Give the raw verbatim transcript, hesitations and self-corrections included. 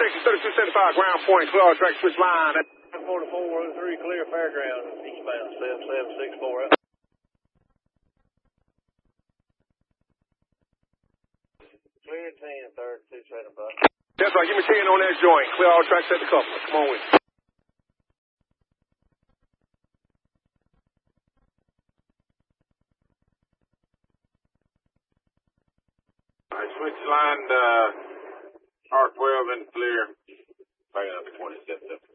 station thirty-two seventy-five, ground point, clear all track, switch line. forty-four oh three, clear fairground, eastbound, seven seven six four. Clear ten, thirty-two seventy-five. That's right, give me ten on that joint. Clear all tracks at the couple. Come on with it. All right, switch line to R twelve and clear. Right up to twenty-seven.